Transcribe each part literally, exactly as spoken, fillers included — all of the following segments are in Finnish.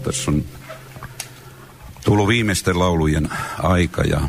Tässä on tullut viimeisten laulujen aika ja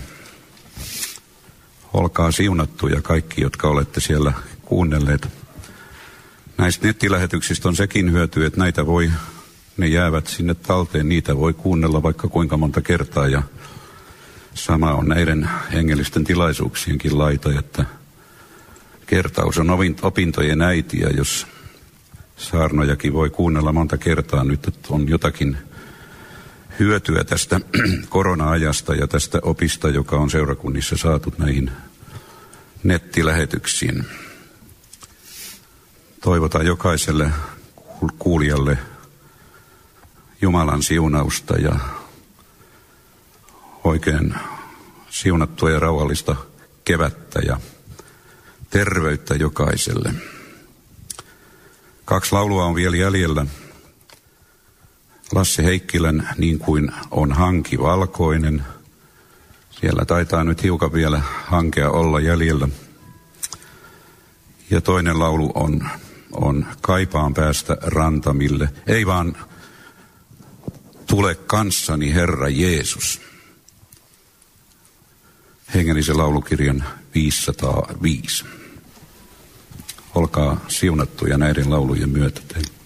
olkaa siunattuja kaikki, jotka olette siellä kuunnelleet. Näistä nettilähetyksistä on sekin hyöty, että näitä voi, ne jäävät sinne talteen, niitä voi kuunnella vaikka kuinka monta kertaa ja sama on näiden hengellisten tilaisuuksienkin laita, että kertaus on opintojen äiti ja jos saarnojakin voi kuunnella monta kertaa nyt, että on jotakin hyötyä tästä korona-ajasta ja tästä opista, joka on seurakunnissa saatu näihin nettilähetyksiin. Toivotaan jokaiselle kuulijalle Jumalan siunausta ja oikein siunattua ja rauhallista kevättä ja terveyttä jokaiselle. Kaksi laulua on vielä jäljellä. Lasse Heikkilän Niin kuin on hanki valkoinen. Siellä taitaa nyt hiukan vielä hankea olla jäljellä. Ja toinen laulu on, on Kaipaan päästä rantamille. Ei vaan Tule kanssani Herra Jeesus. Hengellisen laulukirjan viisisataaviisi. Olkaa siunattuja näiden laulujen myötä teille.